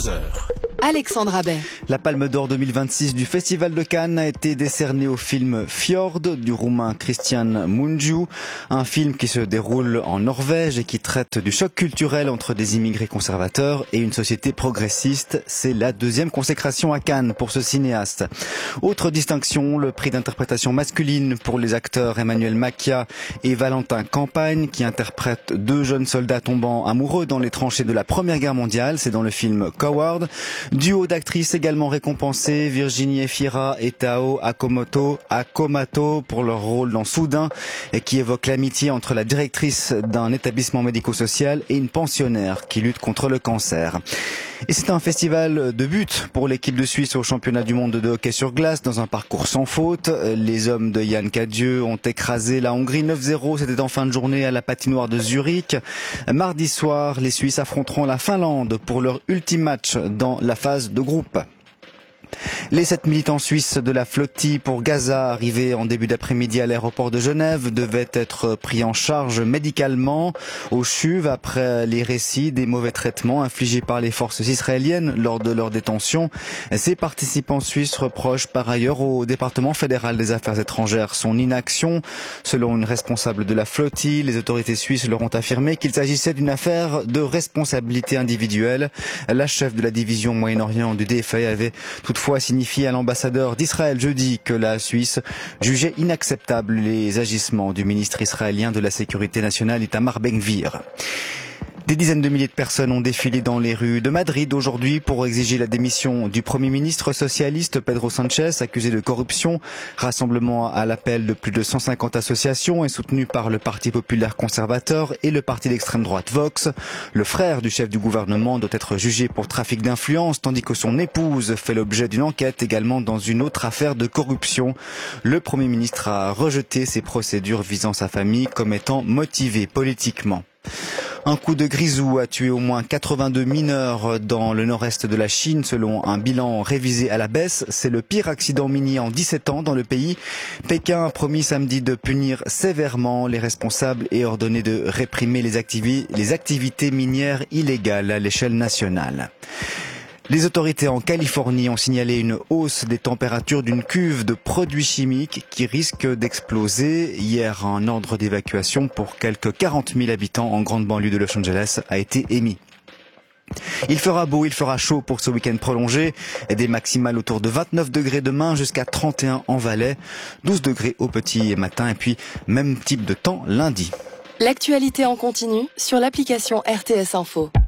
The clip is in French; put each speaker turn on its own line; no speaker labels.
11h.
Alexandre Abbet.
La Palme d'Or 2026 du Festival de Cannes a été décernée au film Fjord du Roumain Cristian Mungiu, un film qui se déroule en Norvège et qui traite du choc culturel entre des immigrés conservateurs et une société progressiste. C'est la deuxième consécration à Cannes pour ce cinéaste. Autre distinction, le prix d'interprétation masculine pour les acteurs Emmanuel Macia et Valentin Campagne qui interprètent deux jeunes soldats tombant amoureux dans les tranchées de la Première Guerre mondiale. C'est dans le film Coward. Duo d'actrices également récompensés, Virginie Efira et Tao Akomato pour leur rôle dans Soudain, et qui évoque l'amitié entre la directrice d'un établissement médico-social et une pensionnaire qui lutte contre le cancer. Et c'est un festival de but pour l'équipe de Suisse au championnat du monde de hockey sur glace dans un parcours sans faute. Les hommes de Yann Cadieux ont écrasé la Hongrie 9-0. C'était en fin de journée à la patinoire de Zurich. Mardi soir, les Suisses affronteront la Finlande pour leur ultime match dans la phase de groupe. Les 7 militants suisses de la flottille pour Gaza arrivés en début d'après-midi à l'aéroport de Genève devaient être pris en charge médicalement au CHUV après les récits des mauvais traitements infligés par les forces israéliennes lors de leur détention. Ces participants suisses reprochent par ailleurs au département fédéral des affaires étrangères son inaction. Selon une responsable de la flottille, les autorités suisses leur ont affirmé qu'il s'agissait d'une affaire de responsabilité individuelle. La chef de la division Moyen-Orient du DFA avait toutefois signifié à l'ambassadeur d'Israël jeudi que la Suisse jugeait inacceptables les agissements du ministre israélien de la Sécurité nationale Itamar Ben-Gvir. Des dizaines de milliers de personnes ont défilé dans les rues de Madrid aujourd'hui pour exiger la démission du Premier ministre socialiste Pedro Sánchez, accusé de corruption. Rassemblement à l'appel de plus de 150 associations et soutenu par le Parti populaire conservateur et le parti d'extrême droite Vox. Le frère du chef du gouvernement doit être jugé pour trafic d'influence, tandis que son épouse fait l'objet d'une enquête également dans une autre affaire de corruption. Le Premier ministre a rejeté ces procédures visant sa famille comme étant motivées politiquement. Un coup de grisou a tué au moins 82 mineurs dans le nord-est de la Chine selon un bilan révisé à la baisse. C'est le pire accident minier en 17 ans dans le pays. Pékin a promis samedi de punir sévèrement les responsables et ordonné de réprimer les activités minières illégales à l'échelle nationale. Les autorités en Californie ont signalé une hausse des températures d'une cuve de produits chimiques qui risque d'exploser. Hier, un ordre d'évacuation pour quelques 40 000 habitants en grande banlieue de Los Angeles a été émis. Il fera beau, il fera chaud pour ce week-end prolongé. Des maximales autour de 29 degrés demain jusqu'à 31 en Valais, 12 degrés au petit matin et puis même type de temps lundi.
L'actualité en continu sur l'application RTS Info.